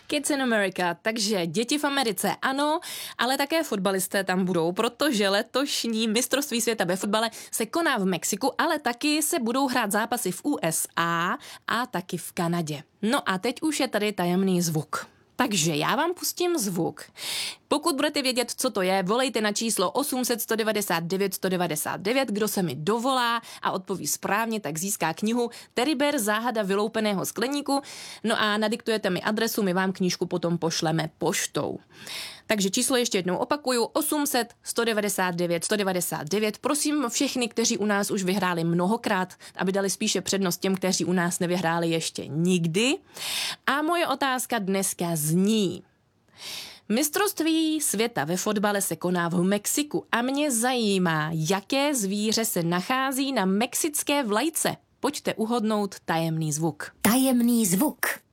Kids in America, takže děti v Americe ano, ale také fotbalisté tam budou, protože letošní mistrovství světa ve fotbale se koná v Mexiku, ale taky se budou hrát zápasy v USA a taky v Kanadě. No a teď už je tady tajemný zvuk. Takže já vám pustím zvuk. Pokud budete vědět, co to je, volejte na číslo 800 199 199. Kdo se mi dovolá a odpoví správně, tak získá knihu Teriber záhada vyloupeného skleníku. No a nadiktujete mi adresu, my vám knížku potom pošleme poštou. Takže číslo ještě jednou opakuju, 800 199 199. Prosím všechny, kteří u nás už vyhráli mnohokrát, aby dali spíše přednost těm, kteří u nás nevyhráli ještě nikdy. A moje otázka dneska zní: mistrovství světa ve fotbale se koná v Mexiku a mě zajímá, jaké zvíře se nachází na mexické vlajce. Pojďte uhodnout tajemný zvuk. Tajemný zvuk.